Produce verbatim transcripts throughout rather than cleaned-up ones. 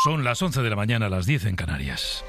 Son las once de la mañana, las diez en Canarias.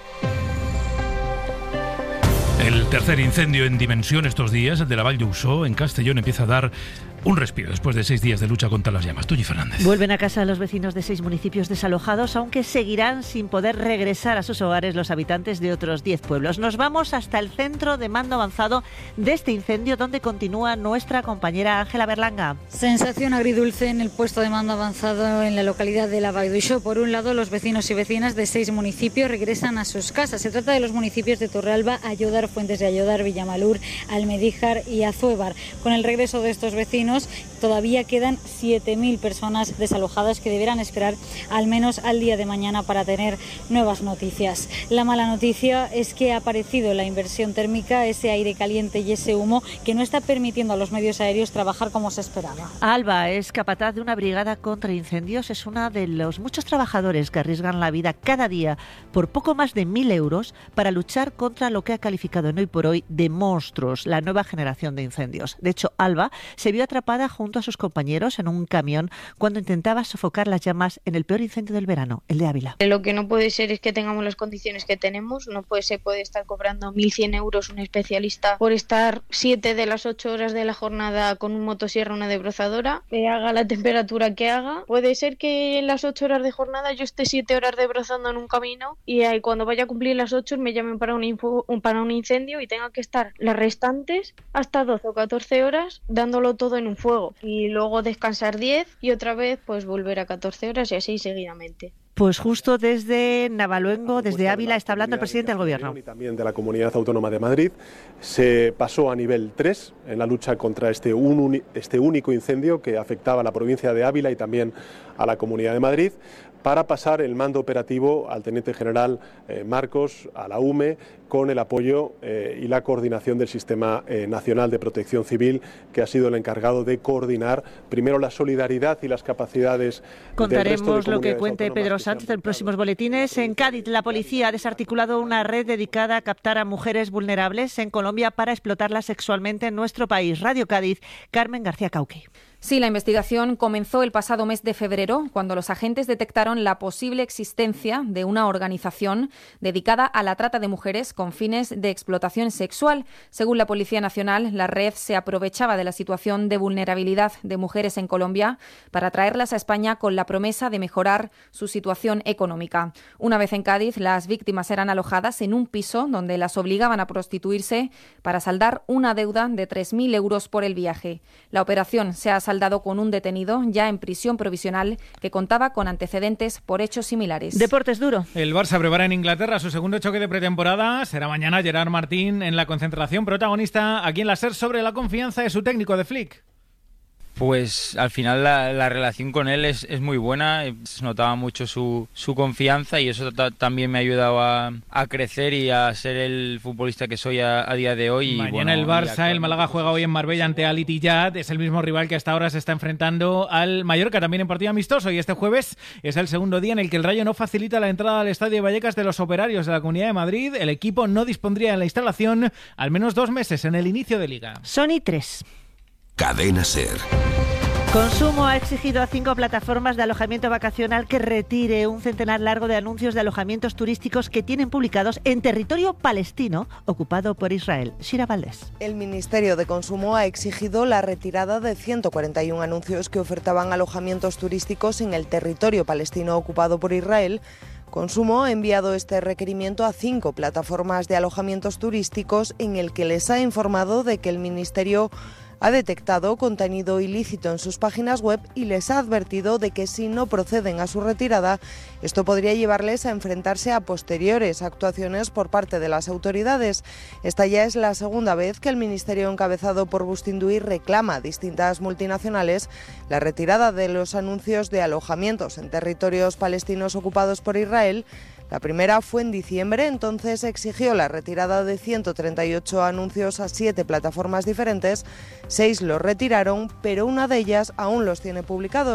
El tercer incendio en dimensión estos días, el de la Vall d'Uixó, en Castellón, empieza a dar un respiro después de seis días de lucha contra las llamas. Tuyi Fernández. Vuelven a casa los vecinos de seis municipios desalojados, aunque seguirán sin poder regresar a sus hogares los habitantes de otros diez pueblos. Nos vamos hasta el centro de mando avanzado de este incendio, donde continúa nuestra compañera Ángela Berlanga. Sensación agridulce en el puesto de mando avanzado en la localidad de la Vall d'Uixó. Por un lado, los vecinos y vecinas de seis municipios regresan a sus casas. Se trata de los municipios de Torralba, Ayodar, Fuentes de Ayodar, Villamalur, Almedíjar y Azuévar. Con el regreso de estos vecinos, todavía quedan siete mil personas desalojadas que deberán esperar al menos al día de mañana para tener nuevas noticias. La mala noticia es que ha aparecido la inversión térmica, ese aire caliente y ese humo que no está permitiendo a los medios aéreos trabajar como se esperaba. Alba es capataz de una brigada contra incendios. Es una de los muchos trabajadores que arriesgan la vida cada día por poco más de mil euros para luchar contra lo que ha calificado en Hoy por Hoy de monstruos, la nueva generación de incendios. De hecho, Alba se vio atrapada junto a sus compañeros en un camión cuando intentaba sofocar las llamas en el peor incendio del verano, el de Ávila. Lo que no puede ser es que tengamos las condiciones que tenemos. No puede ser, puede estar cobrando mil cien euros un especialista por estar siete de las ocho horas de la jornada con un motosierra o una debrozadora, que haga la temperatura que haga. Puede ser que en las ocho horas de jornada yo esté siete horas debrozando en un camino y ahí cuando vaya a cumplir las ocho me llamen para un, info, para un incendio y tenga que estar las restantes hasta doce o catorce horas dándolo todo en un fuego y luego descansar diez y otra vez pues volver a catorce horas y así seguidamente. Pues justo desde Navaluengo, desde Ávila, está hablando el presidente del Gobierno. Y también de la Comunidad Autónoma de Madrid. Se pasó a nivel tres en la lucha contra este, un, este único incendio que afectaba a la provincia de Ávila y también a la Comunidad de Madrid, para pasar el mando operativo al Teniente General eh, Marcos, a la U M E, con el apoyo eh, y la coordinación del Sistema eh, Nacional de Protección Civil, que ha sido el encargado de coordinar primero la solidaridad y las capacidades. Contaremos lo que cuente Pedro Sánchez en próximos boletines. En Cádiz, la policía ha desarticulado una red dedicada a captar a mujeres vulnerables en Colombia para explotarlas sexualmente en nuestro país. Radio Cádiz, Carmen García Cauqui. Sí, la investigación comenzó el pasado mes de febrero, cuando los agentes detectaron la posible existencia de una organización dedicada a la trata de mujeres con fines de explotación sexual. Según la Policía Nacional, la red se aprovechaba de la situación de vulnerabilidad de mujeres en Colombia para traerlas a España con la promesa de mejorar su situación económica. Una vez en Cádiz, las víctimas eran alojadas en un piso donde las obligaban a prostituirse para saldar una deuda de tres mil euros por el viaje. La operación se ha saldado con un detenido ya en prisión provisional que contaba con antecedentes por hechos similares. Deportes duro. El Barça prepara en Inglaterra su segundo choque de pretemporada. Será mañana. Gerard Martín en la concentración, protagonista aquí en la SER sobre la confianza de su técnico de Flick. Pues al final la, la relación con él es, es muy buena, se notaba mucho su, su confianza y eso ta, también me ha ayudado a, a crecer y a ser el futbolista que soy a, a día de hoy. Mañana y bueno, el Barça, el Málaga juega hoy en Marbella ante Al Ittihad, es el mismo rival que hasta ahora se está enfrentando al Mallorca, también en partido amistoso, y este jueves es el segundo día en el que el Rayo no facilita la entrada al Estadio de Vallecas de los operarios de la Comunidad de Madrid. El equipo no dispondría en la instalación al menos dos meses en el inicio de Liga. Sony tres. Cadena SER. Consumo ha exigido a cinco plataformas de alojamiento vacacional que retire un centenar largo de anuncios de alojamientos turísticos que tienen publicados en territorio palestino ocupado por Israel. Shira Valdés. El Ministerio de Consumo ha exigido la retirada de ciento cuarenta y uno anuncios que ofertaban alojamientos turísticos en el territorio palestino ocupado por Israel. Consumo ha enviado este requerimiento a cinco plataformas de alojamientos turísticos en el que les ha informado de que el Ministerio ha detectado contenido ilícito en sus páginas web y les ha advertido de que si no proceden a su retirada, esto podría llevarles a enfrentarse a posteriores actuaciones por parte de las autoridades. Esta ya es la segunda vez que el Ministerio encabezado por Bustinduy reclama a distintas multinacionales la retirada de los anuncios de alojamientos en territorios palestinos ocupados por Israel. La primera fue en diciembre, entonces exigió la retirada de ciento treinta y ocho anuncios a siete plataformas diferentes. Seis los retiraron, pero una de ellas aún los tiene publicados.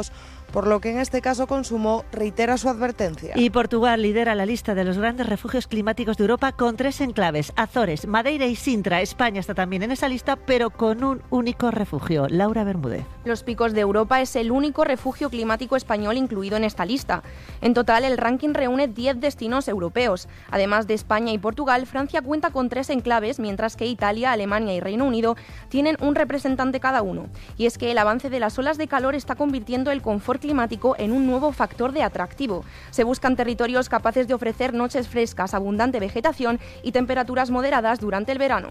por lo que en este caso Consumo reitera su advertencia. Y Portugal lidera la lista de los grandes refugios climáticos de Europa con tres enclaves: Azores, Madeira y Sintra. España está también en esa lista, pero con un único refugio. Laura Bermúdez. Los Picos de Europa es el único refugio climático español incluido en esta lista. En total, el ranking reúne diez destinos europeos. Además de España y Portugal, Francia cuenta con tres enclaves, mientras que Italia, Alemania y Reino Unido tienen un representante cada uno. Y es que el avance de las olas de calor está convirtiendo el confort climático en un nuevo factor de atractivo. Se buscan territorios capaces de ofrecer noches frescas, abundante vegetación y temperaturas moderadas durante el verano.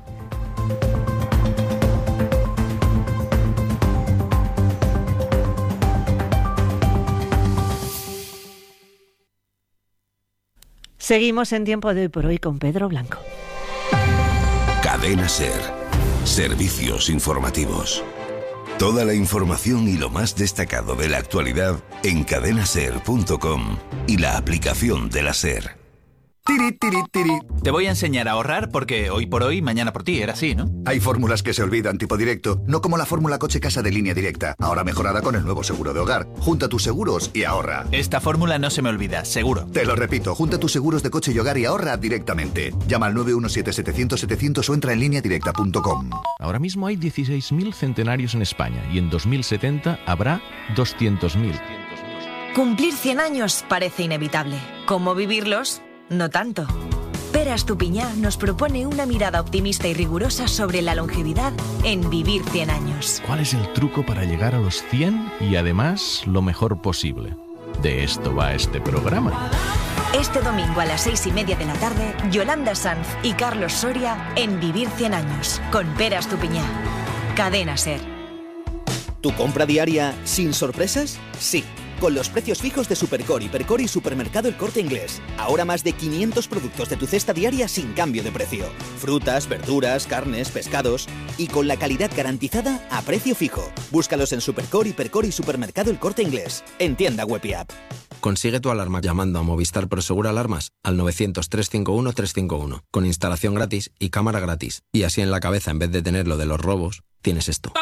Seguimos en Tiempo de Hoy por Hoy con Pedro Blanco. Cadena SER. Servicios informativos. Toda la información y lo más destacado de la actualidad en cadena ser punto com y la aplicación de la SER. Tiri, tiri, tiri. Te voy a enseñar a ahorrar porque hoy por hoy, mañana por ti, era así, ¿no? Hay fórmulas que se olvidan, tipo directo, no como la fórmula coche-casa de Línea Directa, ahora mejorada con el nuevo seguro de hogar. Junta tus seguros y ahorra. Esta fórmula no se me olvida, seguro. Te lo repito, junta tus seguros de coche y hogar y ahorra directamente. Llama al nueve uno siete, setecientos, setecientos o entra en línea directa punto com. Ahora mismo hay dieciséis mil centenarios en España y en dos mil setenta habrá doscientos mil. Cumplir cien años parece inevitable. ¿Cómo vivirlos? No tanto. Pere Estupiñán nos propone una mirada optimista y rigurosa sobre la longevidad en Vivir cien años. ¿Cuál es el truco para llegar a los cien y además lo mejor posible? De esto va este programa. Este domingo a las seis y media de la tarde, Yolanda Sanz y Carlos Soria en Vivir cien años con Pere Estupiñán. Cadena SER. ¿Tu compra diaria sin sorpresas? Sí. Con los precios fijos de Supercore, Hipercore y Supermercado El Corte Inglés. Ahora más de quinientos productos de tu cesta diaria sin cambio de precio. Frutas, verduras, carnes, pescados. Y con la calidad garantizada a precio fijo. Búscalos en Supercore, Hipercore y Supermercado El Corte Inglés. En tienda web y app. Consigue tu alarma llamando a Movistar Prosegur Alarmas al novecientos, trescientos cincuenta y uno, trescientos cincuenta y uno. Con instalación gratis y cámara gratis. Y así en la cabeza, en vez de tener lo de los robos, tienes esto.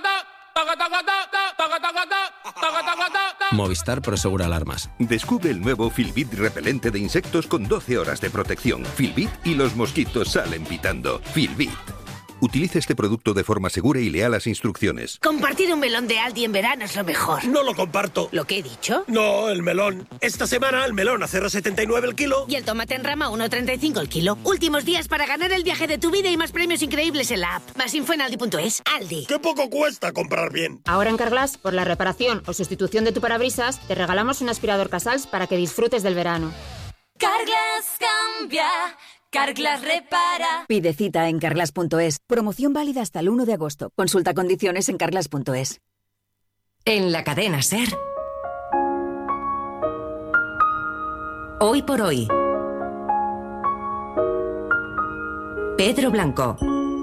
Movistar Prosegur Alarmas. Descubre el nuevo Filbit repelente de insectos con doce horas de protección. Filbit y los mosquitos salen pitando. Filbit. Utilice este producto de forma segura y lea las instrucciones. Compartir un melón de Aldi en verano es lo mejor. No lo comparto. ¿Lo que he dicho? No, el melón. Esta semana el melón a cero coma setenta y nueve el kilo. Y el tomate en rama a uno coma treinta y cinco el kilo. Últimos días para ganar el viaje de tu vida y más premios increíbles en la app. Más info en aldi punto es. Aldi. ¡Qué poco cuesta comprar bien! Ahora en Carglass, por la reparación o sustitución de tu parabrisas, te regalamos un aspirador Casals para que disfrutes del verano. Carglass cambia. Carglass repara. Pide cita en carglass punto es. Promoción válida hasta el uno de agosto. Consulta condiciones en carglass punto es. En la cadena SER. Hoy por hoy. Pedro Blanco.